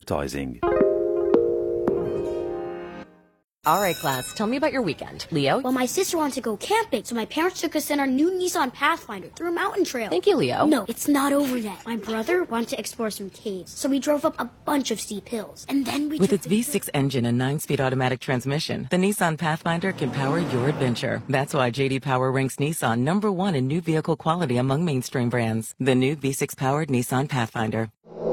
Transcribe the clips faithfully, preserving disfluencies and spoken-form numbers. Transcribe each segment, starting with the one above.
advertising. All right, class, tell me about your weekend. Leo? Well, my sister wanted to go camping, so my parents took us in our new Nissan Pathfinder through a mountain trail. Thank you, Leo. No, it's not over yet. My brother wanted to explore some caves, so we drove up a bunch of steep hills. And then we With took its the- V six engine and nine-speed automatic transmission, the Nissan Pathfinder can power your adventure. That's why J D Power ranks Nissan number one in new vehicle quality among mainstream brands. The new V six-powered Nissan Pathfinder.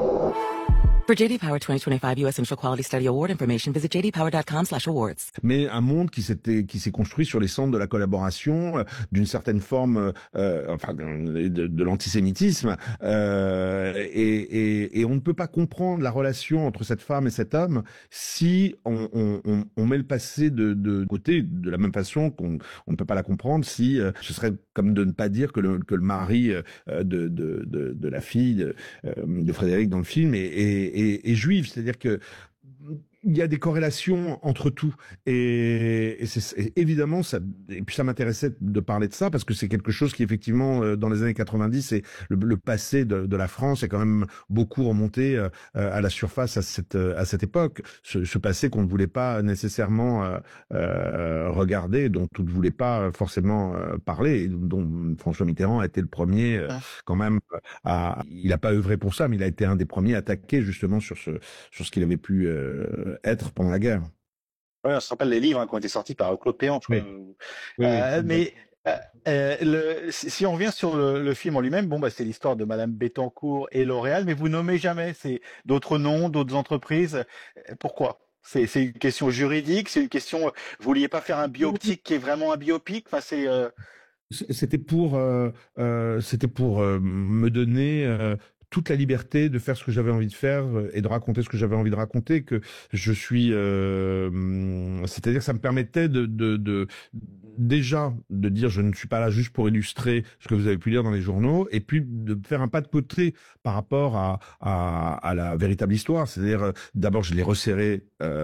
For J D Power twenty twenty-five U S Initial Quality Study Award information, visit j d power dot com slash awards. Mais un monde qui s'était, qui s'est construit sur les cendres de la collaboration, euh, d'une certaine forme, euh, enfin, de, de, de l'antisémitisme, euh, et, et, et on ne peut pas comprendre la relation entre cette femme et cet homme si on, on, on, on met le passé de, de côté, de la même façon qu'on on ne peut pas la comprendre si euh, ce serait comme de ne pas dire que le, que le mari euh, de, de, de, de la fille de, euh, de Frédéric dans le film est, est Et, et juive, c'est-à-dire que il y a des corrélations entre tout, et, et c'est et évidemment ça. Et puis ça m'intéressait de parler de ça parce que c'est quelque chose qui effectivement euh, dans les années quatre-vingt-dix et le, le passé de, de la France est quand même beaucoup remonté euh, à la surface à cette à cette époque. Ce, ce passé qu'on ne voulait pas nécessairement euh, euh, regarder, dont on ne voulait pas forcément euh, parler, et dont François Mitterrand a été le premier euh, quand même. À, il n'a pas œuvré pour ça, mais il a été un des premiers à attaquer justement sur ce sur ce qu'il avait pu euh, être pendant la guerre. Ouais, on se rappelle les livres hein, qui ont été sortis par Claude Péan, je Oui. crois. Oui, Euh, oui. mais euh, euh, le, si si on revient sur le, le film en lui-même, bon bah c'est l'histoire de Madame Bettencourt et L'Oréal, mais vous nommez jamais c'est d'autres noms, d'autres entreprises. Euh, Pourquoi? C'est c'est une question juridique, c'est une question. Vous vouliez pas faire un biopic qui est vraiment un biopic? Enfin c'est. Euh... C'était pour, euh, euh, c'était pour euh, me donner euh, toute la liberté de faire ce que j'avais envie de faire euh, et de raconter ce que j'avais envie de raconter. Que je suis, euh, c'est-à-dire que ça me permettait de, de, de déjà de dire je ne suis pas là juste pour illustrer ce que vous avez pu lire dans les journaux, et puis de faire un pas de côté par rapport à à, à la véritable histoire. C'est-à-dire euh, d'abord je l'ai resserré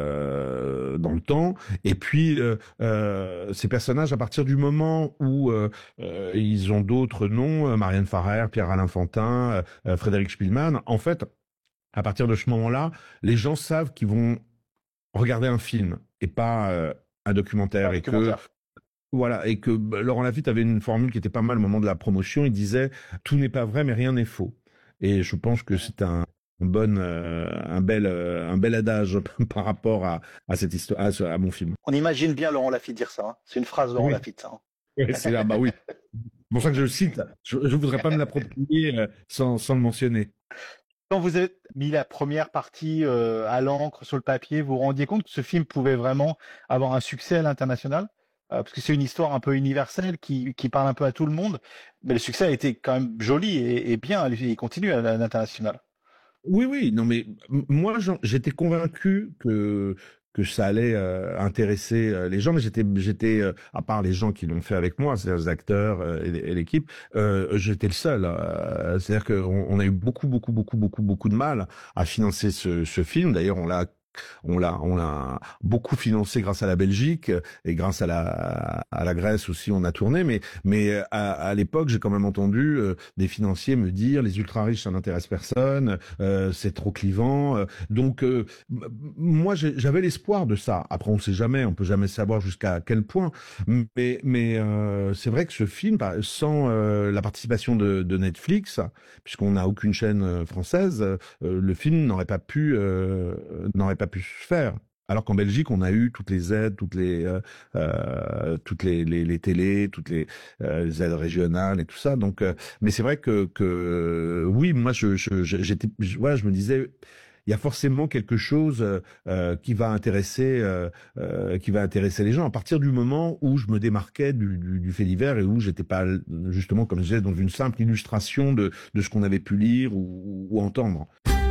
euh, dans le temps, et puis euh, euh, ces personnages à partir du moment où euh, euh, ils ont d'autres noms, euh, Marianne Farrer, Pierre-Alain Fantin, euh, Frédéric Spielmann, en fait, à partir de ce moment-là, les gens savent qu'ils vont regarder un film et pas euh, un documentaire, Un et documentaire. que voilà, et que bah, Laurent Lafitte avait une formule qui était pas mal au moment de la promotion. Il disait tout n'est pas vrai, mais rien n'est faux. Et je pense que c'est un un bon, euh, un bel, euh, un bel adage par rapport à, à cette histoire, à, ce- à mon film. On imagine bien Laurent Lafitte dire ça. Hein. C'est une phrase de Laurent Oui. Lafitte, ça. Hein. Ouais, c'est là, bah oui. C'est pour ça que je le cite. Je, je voudrais pas me l'approprier euh, sans, sans le mentionner. Quand vous avez mis la première partie euh, à l'encre sur le papier, vous vous rendiez compte que ce film pouvait vraiment avoir un succès à l'international? Euh, parce que c'est une histoire un peu universelle qui, qui parle un peu à tout le monde, mais le succès a été quand même joli et, et bien, il continue à l'international. Oui, oui, non, mais m- moi, j'en- j'étais convaincu que que ça allait euh, intéresser euh, les gens, mais j'étais, j'étais, euh, à part les gens qui l'ont fait avec moi, c'est-à-dire les acteurs euh, et, et l'équipe, euh, j'étais le seul. euh, c'est-à-dire qu'on on a eu beaucoup, beaucoup, beaucoup, beaucoup, beaucoup de mal à financer ce, ce film. D'ailleurs, on l'a On l'a, on l'a beaucoup financé grâce à la Belgique et grâce à la, à la Grèce aussi. On a tourné, mais, mais à, à l'époque, j'ai quand même entendu euh, des financiers me dire les ultra riches, ça n'intéresse personne, euh, c'est trop clivant. euh. donc, euh, m- moi, j'ai- j'avais l'espoir de ça. Après, on ne sait jamais, on peut jamais savoir jusqu'à quel point. Mais, mais euh, c'est vrai que ce film, par- sans euh, la participation de, de Netflix, puisqu'on n'a aucune chaîne euh, française, euh, le film n'aurait pas pu, euh, n'aurait pas pu se faire. Alors qu'en Belgique, on a eu toutes les aides, toutes les, euh, euh, toutes les, les, les télés, toutes les, euh, les aides régionales et tout ça. Donc, euh, mais c'est vrai que, que euh, oui, moi, je, je, je- j'étais, je, voilà, je me disais, il y a forcément quelque chose euh, euh, qui va intéresser, euh, euh, qui va intéresser les gens. À partir du moment où je me démarquais du, du, du fait divers et où j'étais pas justement, comme je disais, dans une simple illustration de, de ce qu'on avait pu lire ou, ou entendre.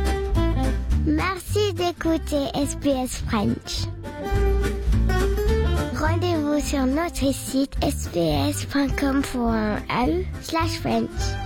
Merci d'écouter S B S French. Rendez-vous sur notre site s b s point com point a u slash French.